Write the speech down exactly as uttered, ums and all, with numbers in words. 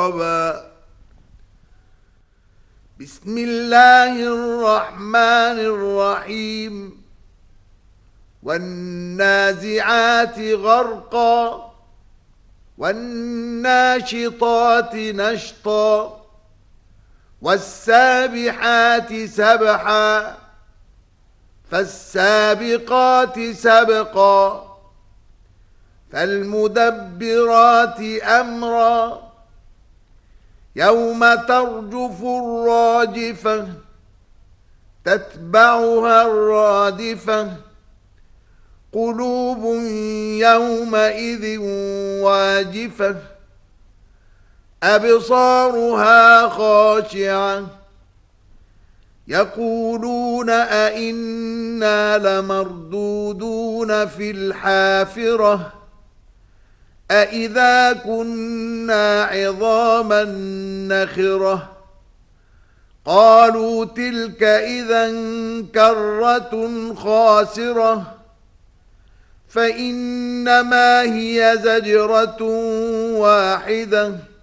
عقبا بسم الله الرحمن الرحيم والنازعات غرقا والناشطات نشطا والسابحات سبحا فالسابقات سبقا فالمدبرات أمرا يوم ترجف الراجفة تتبعها الرادفة قلوب يومئذ واجفة أبصارها خاشعة يقولون أئنا لمردودون في الحافرة أئذا كنا عظاما نخرة قالوا تلك إذا كرة خاسرة فإنما هي زجرة واحدة